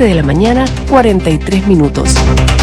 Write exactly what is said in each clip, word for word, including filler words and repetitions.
siete de la mañana, cuarenta y tres minutos.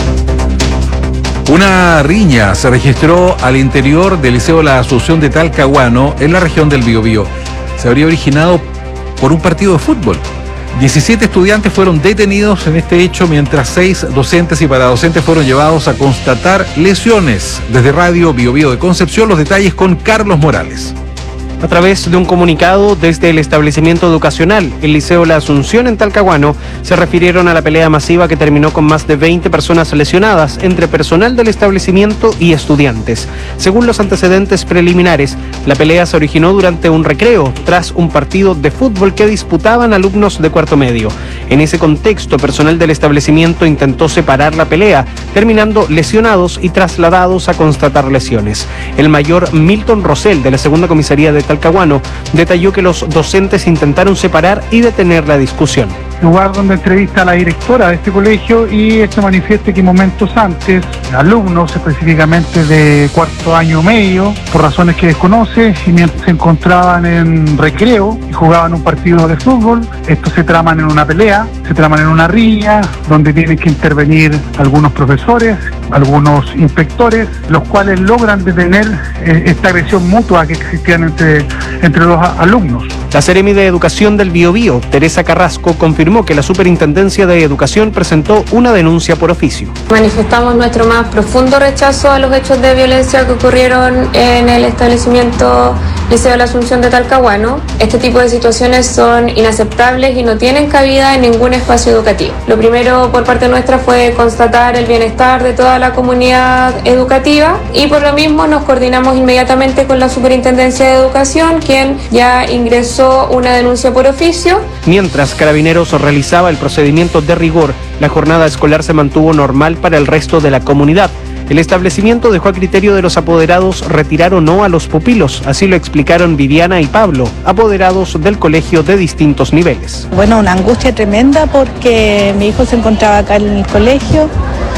Una riña se registró al interior del Liceo La Asunción de Talcahuano, en la región del Biobío. Se habría originado por un partido de fútbol. diecisiete estudiantes fueron detenidos en este hecho, mientras seis docentes y paradocentes fueron llevados a constatar lesiones. Desde Radio Biobío de Concepción, los detalles con Carlos Morales. A través de un comunicado desde el establecimiento educacional, el Liceo La Asunción en Talcahuano, se refirieron a la pelea masiva que terminó con más de veinte personas lesionadas entre personal del establecimiento y estudiantes. Según los antecedentes preliminares, la pelea se originó durante un recreo tras un partido de fútbol que disputaban alumnos de cuarto medio. En ese contexto, personal del establecimiento intentó separar la pelea, terminando lesionados y trasladados a constatar lesiones. El mayor Milton Rosell, de la segunda comisaría de Talcahuano, detalló que los docentes intentaron separar y detener la discusión. Lugar donde entrevista a la directora de este colegio y esto manifiesta que momentos antes, alumnos específicamente de cuarto año medio, por razones que desconoce, y mientras se encontraban en recreo y jugaban un partido de fútbol, estos se traman en una pelea, se traman en una riña, donde tienen que intervenir algunos profesores, algunos inspectores, los cuales logran detener eh, esta agresión mutua que existían entre, entre los alumnos. La Seremi de Educación del Biobío, Teresa Carrasco, confirmó que la Superintendencia de Educación presentó una denuncia por oficio. Manifestamos nuestro más profundo rechazo a los hechos de violencia que ocurrieron en el establecimiento Liceo de la Asunción de Talcahuano. Este tipo de situaciones son inaceptables y no tienen cabida en ningún espacio educativo. Lo primero por parte nuestra fue constatar el bienestar de toda la comunidad educativa y por lo mismo nos coordinamos inmediatamente con la Superintendencia de Educación, quien ya ingresó una denuncia por oficio. Mientras Carabineros realizaba el procedimiento de rigor, la jornada escolar se mantuvo normal para el resto de la comunidad. El establecimiento dejó a criterio de los apoderados retirar o no a los pupilos, así lo explicaron Viviana y Pablo, apoderados del colegio de distintos niveles. Bueno, una angustia tremenda porque mi hijo se encontraba acá en el colegio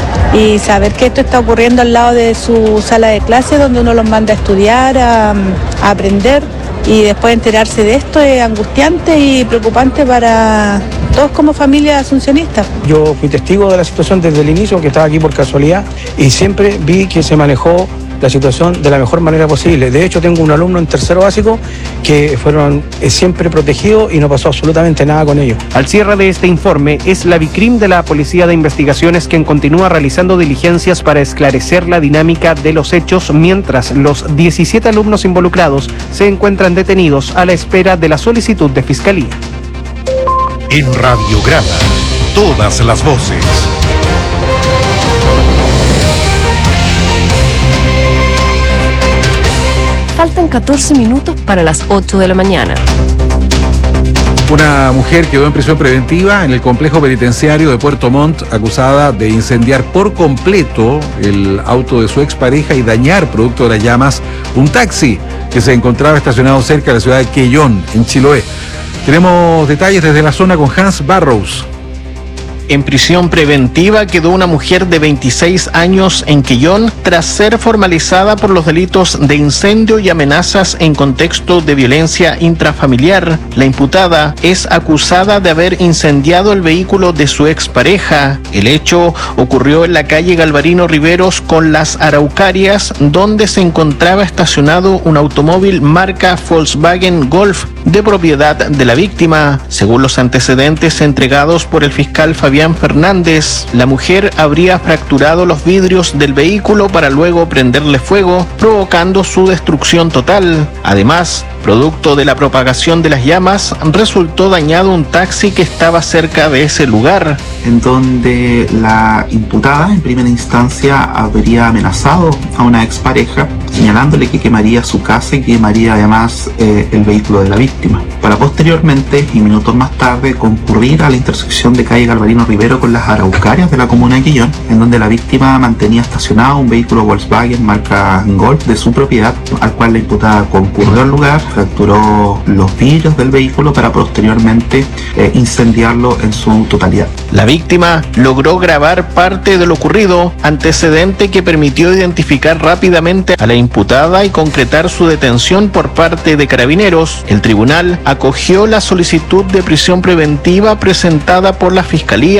y saber que esto está ocurriendo al lado de su sala de clase donde uno los manda a estudiar, a, a aprender, y después enterarse de esto es angustiante y preocupante para todos como familia asuncionista. Yo fui testigo de la situación desde el inicio, que estaba aquí por casualidad, y siempre vi que se manejó la situación de la mejor manera posible. De hecho, tengo un alumno en tercero básico que fueron eh, siempre protegidos y no pasó absolutamente nada con ellos. Al cierre de este informe, es la Vicrim de la Policía de Investigaciones quien continúa realizando diligencias para esclarecer la dinámica de los hechos, mientras los diecisiete alumnos involucrados se encuentran detenidos a la espera de la solicitud de fiscalía. En Radiograma, todas las voces. Faltan catorce minutos para las ocho de la mañana. Una mujer quedó en prisión preventiva en el complejo penitenciario de Puerto Montt, acusada de incendiar por completo el auto de su expareja y dañar, producto de las llamas, un taxi que se encontraba estacionado cerca de la ciudad de Quellón, en Chiloé. Tenemos detalles desde la zona con Hans Barrows. En prisión preventiva quedó una mujer de veintiséis años en Quellón tras ser formalizada por los delitos de incendio y amenazas en contexto de violencia intrafamiliar. La imputada es acusada de haber incendiado el vehículo de su expareja. El hecho ocurrió en la calle Galvarino Riveros con Las Araucarias, donde se encontraba estacionado un automóvil marca Volkswagen Golf de propiedad de la víctima. Según los antecedentes entregados por el fiscal Fabián Fernández, la mujer habría fracturado los vidrios del vehículo para luego prenderle fuego, provocando su destrucción total. Además, producto de la propagación de las llamas, resultó dañado un taxi que estaba cerca de ese lugar. En donde la imputada en primera instancia habría amenazado a una expareja, señalándole que quemaría su casa y quemaría además eh, el vehículo de la víctima, para posteriormente y minutos más tarde concurrir a la intersección de calle Galvarino Rivero con Las Araucarias de la comuna de Quillón, en donde la víctima mantenía estacionado un vehículo Volkswagen marca Golf de su propiedad, al cual la imputada concurrió al lugar, fracturó los vidrios del vehículo para posteriormente eh, incendiarlo en su totalidad. La víctima logró grabar parte de lo ocurrido, antecedente que permitió identificar rápidamente a la imputada y concretar su detención por parte de Carabineros. El tribunal acogió la solicitud de prisión preventiva presentada por la Fiscalía